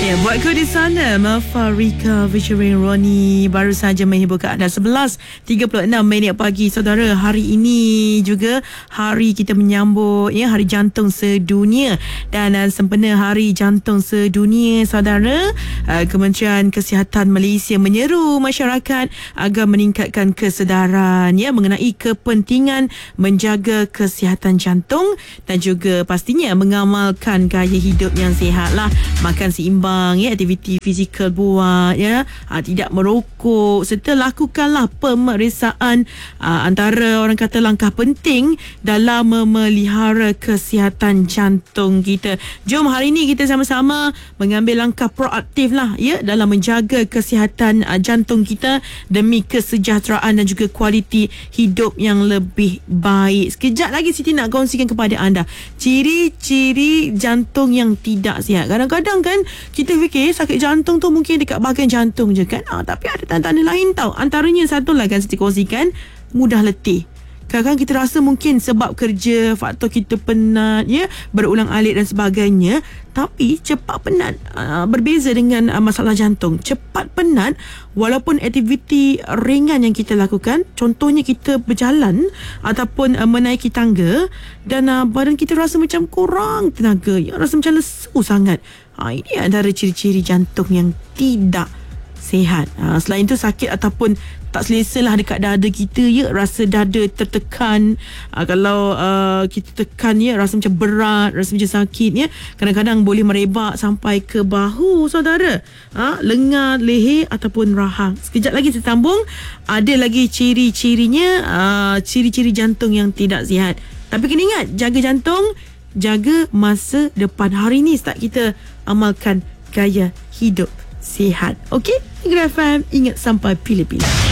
Ya, buatku di sana Mafarika featuring Ronnie baru saja menghiburkan anda 11.36 minit pagi. Saudara, hari ini juga hari kita menyambut Hari Jantung Sedunia dan sempena Hari Jantung Sedunia, saudara, Kementerian Kesihatan Malaysia menyeru masyarakat agar meningkatkan kesedaran mengenai kepentingan menjaga kesihatan jantung dan juga pastinya mengamalkan gaya hidup yang sihat lah. Makan seimbang, aktiviti fizikal buat, tidak merokok serta lakukanlah pemeriksaan antara orang kata langkah penting dalam memelihara kesihatan jantung kita. Jom hari ini kita sama-sama mengambil langkah proaktif lah dalam menjaga kesihatan jantung kita demi kesejahteraan dan juga kualiti hidup yang lebih baik. Sekejap lagi Siti nak kongsikan kepada anda ciri-ciri jantung yang tidak sihat. Kadang-kadang kan kita fikir sakit jantung tu mungkin dekat bahagian jantung je kan, tapi ada tanda-tanda lain tau. Antaranya satu lah kan Siti kongsikan, mudah letih. Kadang-kadang kita rasa mungkin sebab kerja, faktor kita penat, berulang alik dan sebagainya. Tapi cepat penat berbeza dengan masalah jantung. Cepat penat walaupun aktiviti ringan yang kita lakukan, contohnya kita berjalan ataupun menaiki tangga, dan badan kita rasa macam kurang tenaga, rasa macam lesu sangat. Ini antara ciri-ciri jantung yang tidak sihat. Selain itu, sakit ataupun tak selesa lah dekat dada kita, rasa dada tertekan. Kalau kita tekan, rasa macam berat, rasa macam sakit, kadang-kadang boleh merebak sampai ke bahu, saudara, lengan, leher ataupun rahang. Sekejap lagi saya sambung, ada lagi ciri-cirinya, ciri-ciri jantung yang tidak sihat. Tapi kena ingat, jaga jantung, jaga masa depan. Hari ni start kita amalkan gaya hidup sihat. Okey? Negeri FM, ingat sampai pilih-pilih.